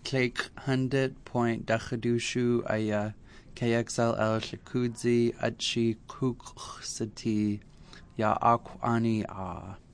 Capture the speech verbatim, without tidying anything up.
Click hundred point dachadushu aya K X L L shakudzi achi kuksati ya akwani a.